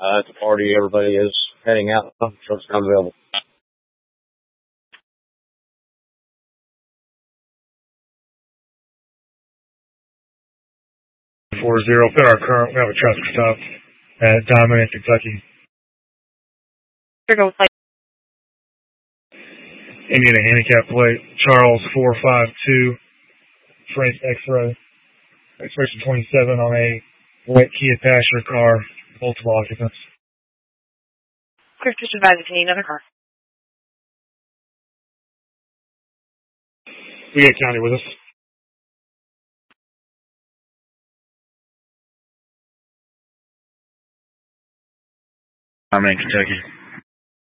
It's a party. Everybody is heading out. Truck's not available. 40, fit our current. We have a traffic stop at Diamond in Kentucky. Indiana handicap plate, Charles 452, Frank X-ray, expression 27 on a white Kia Passion car, multiple occupants. Chris, just advise if you need another car. We got county with us. I'm in Kentucky.